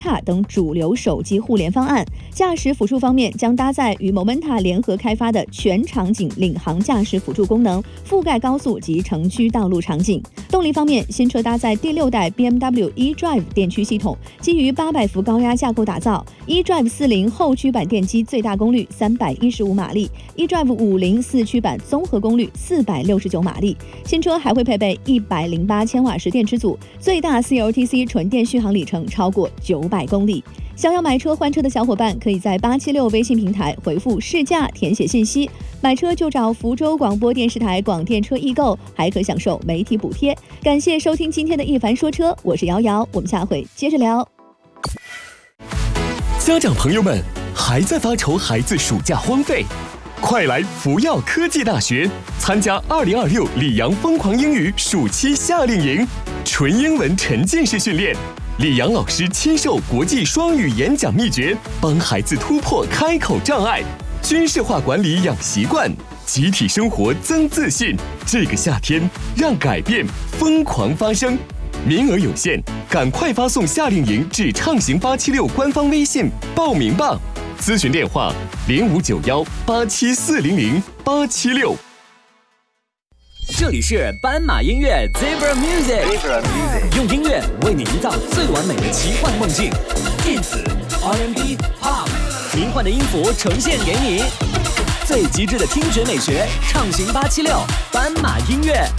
等主流手机互联方案。驾驶辅助方面将搭载与 Momenta 联合开发的全场景领航驾驶辅助功能，覆盖高速及城区道路场景。动力方面，新车搭载第6代 BMW eDrive 电驱系统，基于800伏高压架构打造。eDrive 40后驱版电机最大功率315马力 ，eDrive 50四驱版综合功率469马力。新车还会配备108千瓦时电池组，最大 CLTC 纯电续航里程超过900公里。想要买车换车的小伙伴，可以在876微信平台回复试驾填写信息，买车就找福州广播电视台广电车易购，还可享受媒体补贴。感谢收听今天的一凡说车，我是瑶瑶，我们下回接着聊。 家长朋友们，还在发愁孩子暑假荒废？快来福耀科技大学参加2026里昂疯狂英语暑期夏令营，纯英文沉浸式训练，李阳老师亲授国际双语演讲秘诀，帮孩子突破开口障碍，军事化管理养习惯，集体生活增自信。这个夏天，让改变疯狂发生。名额有限，赶快发送夏令营至畅行876官方微信报名吧。咨询电话059187400876。 这里是斑马音乐 Zebra Music， 用音乐为你营造最完美的奇幻梦境，电子、R&B、Pop， 迷幻的音符呈现给你，最极致的听觉美学，畅行876斑马音乐。